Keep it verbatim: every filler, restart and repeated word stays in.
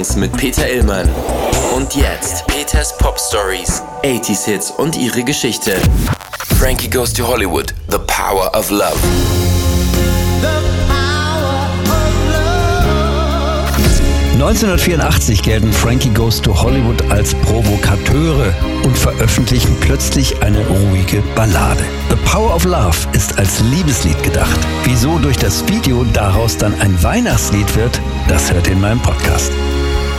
Songs mit Peter Illmann. Und jetzt Peters Pop Stories, achtziger Hits und ihre Geschichte. Frankie Goes to Hollywood, The Power of Love. neunzehnhundertvierundachtzig gelten Frankie Goes to Hollywood als Provokateure und veröffentlichen plötzlich eine ruhige Ballade. The Power of Love ist als Liebeslied gedacht. Wieso durch das Video daraus dann ein Weihnachtslied wird, das hört ihr in meinem Podcast.